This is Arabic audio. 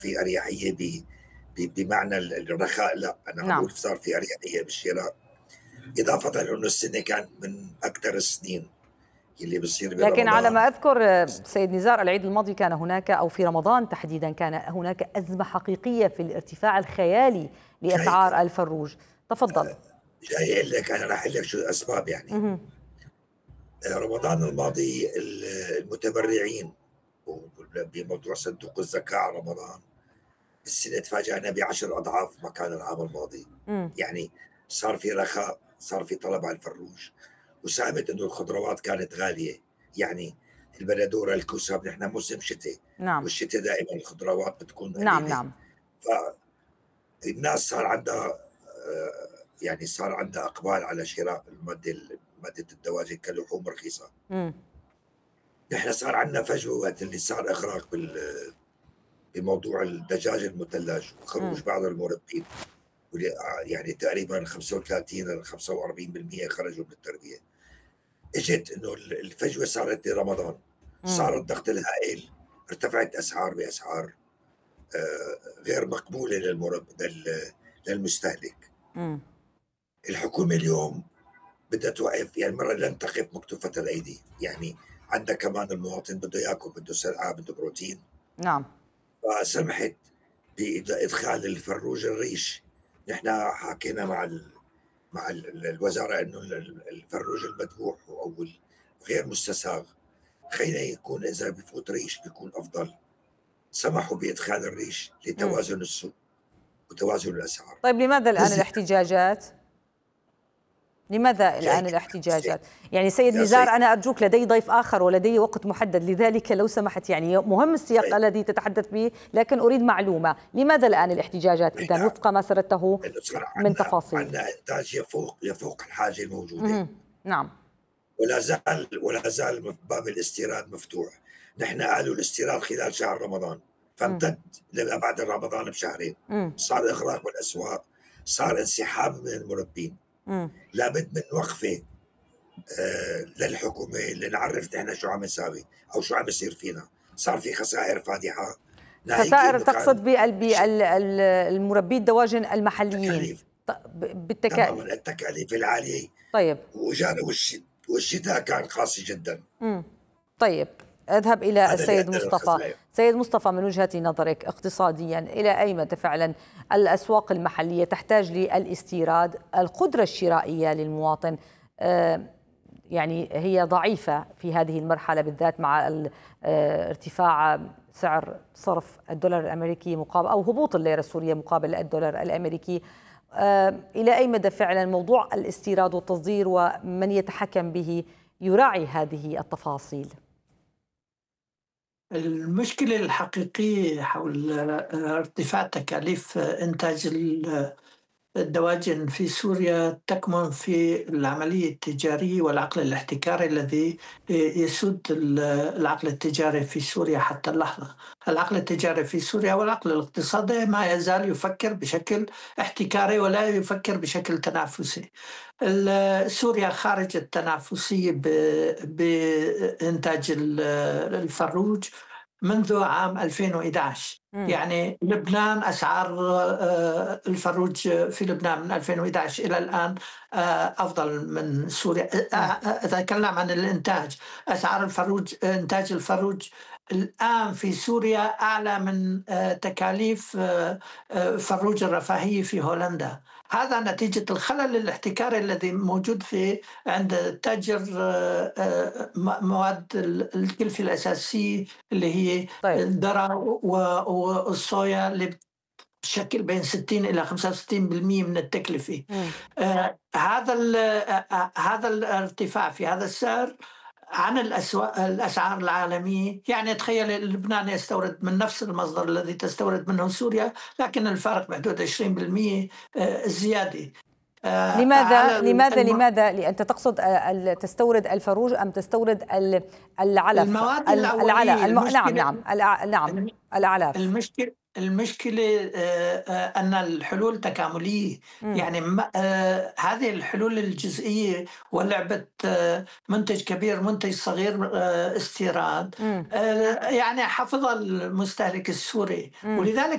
في أريحية بمعنى الرخاء، لأ، أنا عم نعم. باقول صار في أريحية بالشراء، إضافةً إنه السنة كانت من أكتر السنين اللي بتصير لكن على برمضان. ما أذكر سيد نزار، العيد الماضي كان هناك، أو في رمضان تحديدا كان هناك أزمة حقيقية في الارتفاع الخيالي جاي لأسعار الفروج. تفضل. جاي أقول لك، أنا راح أقول لك شو الأسباب يعني. مهم. رمضان الماضي المتبرعين بموضوع صندوق الزكاة على رمضان، السنة تفاجأنا ب10 أضعاف ما كان العام الماضي. مم. يعني صار في رخاء، صار في طلب على الفروج، وساهمت إنه الخضروات كانت غالية. يعني البندورة، الكوسة، نحن موسم شتاء، نعم والشتاء دائمًا الخضروات بتكون نعم قليلة، نعم. فالناس صار عندها يعني صار عندها إقبال على شراء مادة الدواجن كلحوم رخيصة. مم. نحن صار عندنا فجوة وقت اللي صار إغراق بموضوع الدجاج المثلج مم. وخروج بعض المربين، يعني تقريبا 35 ل 45% خرجوا من التربية. اجت انه الفجوة صارت برمضان، مم. صار الضغط الهائل، ارتفعت اسعار باسعار غير مقبولة للمستهلك. مم. الحكومة اليوم بدها توقف، يعني مرة لن تقف مكتوفة الأيدي. يعني عندها كمان المواطن بده ياكل، بده سلعة، بده بروتين، نعم. فسمحت بإدخال الفروج الريش. نحن حكينا مع الوزارة إنه الفروج المذبوح أو غير مستساغ، خلينا يكون إذا بفوت ريش بيكون أفضل. سمحوا بإدخال الريش مم. لتوازن السوق وتوازن الأسعار. طيب لماذا الآن والزيادة الاحتجاجات؟ لماذا جاي الآن كمان الاحتجاجات؟ يعني سيد يا نزار، سيد. أنا أرجوك، لدي ضيف آخر ولدي وقت محدد، لذلك لو سمحت، يعني مهم السياق طيب، الذي تتحدث به، لكن أريد معلومة، لماذا الآن الاحتجاجات نحن إذن وفق ما سردته إنه صار من عندنا تفاصيل؟ إنتاج يفوق الحاجة الموجودة، مهم. نعم. ولا زال باب الاستيراد مفتوح. نحن قالوا الاستيراد خلال شهر رمضان، مم. فامتد بعد رمضان بشهرين. مم. صار إغراق بالأسواق، صار انسحاب من المربين. مم. لابد من وقفة للحكومة لنعرف نحن شو عم نساوي أو شو عم يصير فينا. صار في خسائر فادحة، ناهيك خسائر إنه كان تقصد الش- المربي الدواجن المحليين؟ التكاليف، بالتكاليف. تماما التكاليف العالية، طيب. وإجانا والشتاء كان قاسي جدا. مم. طيب، أذهب إلى هذا اللي السيد أدى مصطفى. للخسائر. سيد مصطفى، من وجهة نظرك اقتصاديا، إلى أي مدى فعلا الأسواق المحلية تحتاج للاستيراد؟ القدرة الشرائية للمواطن يعني هي ضعيفة في هذه المرحلة بالذات، مع ارتفاع سعر صرف الدولار الأمريكي مقابل، أو هبوط الليرة السورية مقابل الدولار الأمريكي. إلى أي مدى فعلا موضوع الاستيراد والتصدير ومن يتحكم به يراعي هذه التفاصيل؟ المشكلة الحقيقية حول ارتفاع تكاليف إنتاج الدواجن في سوريا تكمن في العملية التجارية والعقل الاحتكاري الذي يسود العقل التجاري في سوريا حتى اللحظة. العقل التجاري في سوريا والعقل الاقتصادي ما يزال يفكر بشكل احتكاري ولا يفكر بشكل تنافسي. سوريا خارج التنافسية بإنتاج الفروج منذ عام 2011. مم. يعني لبنان أسعار الفروج في لبنان من 2011 إلى الآن أفضل من سوريا. مم. أتكلم عن الإنتاج. أسعار الفروج، إنتاج الفروج الآن في سوريا أعلى من تكاليف فروج الرفاهية في هولندا. هذا نتيجة الخلل الاحتكاري الذي موجود في عند تاجر مواد الكلفة الأساسية اللي هي طيب. الذرة والصويا، اللي بشكل بين 60 إلى 65% من التكلفة. مم. هذا الارتفاع في هذا السعر عن الأسعار العالمية. يعني تخيل لبنان يستورد من نفس المصدر الذي تستورد منه سوريا، لكن الفرق بحدود 20% زيادة. لماذا على لماذا لماذا أنت تقصد تستورد الفروج أم تستورد العلف؟ المواد الأولية. نعم نعم، نعم، الأعلاف. المشكلة أن الحلول تكاملية. مم. يعني هذه الحلول الجزئية ولعبة منتج كبير منتج صغير استيراد مم. يعني حفظ المستهلك السوري، مم. ولذلك